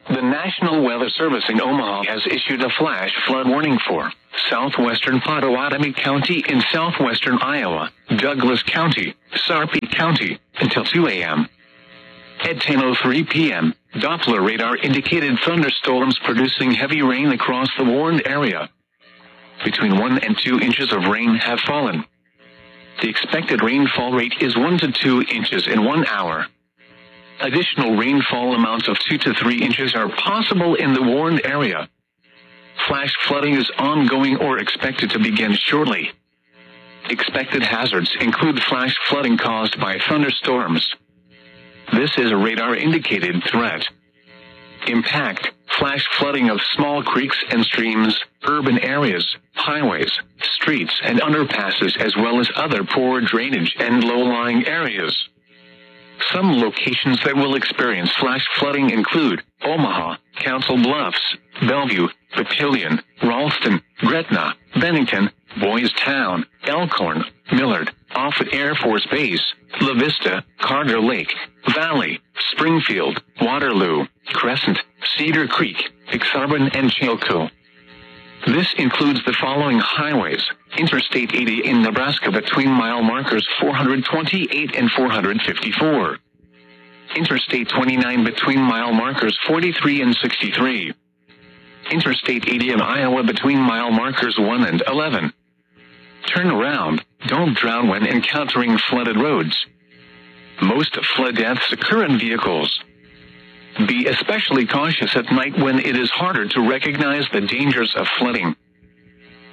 The National Weather Service in Omaha has issued a flash flood warning for southwestern Pottawatomie County in southwestern Iowa, Douglas County, Sarpy County, until 2 a.m. At 10:03 p.m., Doppler radar indicated thunderstorms producing heavy rain across the warned area. Between 1 and 2 inches of rain have fallen. The expected rainfall rate is 1 to 2 inches in 1 hour. Additional rainfall amounts of 2 to 3 inches are possible in the warned area. Flash flooding is ongoing or expected to begin shortly. Expected hazards include flash flooding caused by thunderstorms. This is a radar-indicated threat. Impact: flash flooding of small creeks and streams, urban areas, highways, streets and underpasses, as well as other poor drainage and low-lying areas. Some locations that will experience flash flooding include Omaha, Council Bluffs, Bellevue, Papillion, Ralston, Gretna, Bennington, Boys Town, Elkhorn, Millard, Offutt Air Force Base, La Vista, Carter Lake, Valley, Springfield, Waterloo, Crescent, Cedar Creek, Ak-Sar-Ben, and Chilco. This includes the following highways: Interstate 80 in Nebraska between mile markers 428 and 454. Interstate 29 between mile markers 43 and 63. Interstate 80 in Iowa between mile markers 1 and 11. Turn around, don't drown when encountering flooded roads. Most flood deaths occur in vehicles. Be especially cautious at night when it is harder to recognize the dangers of flooding.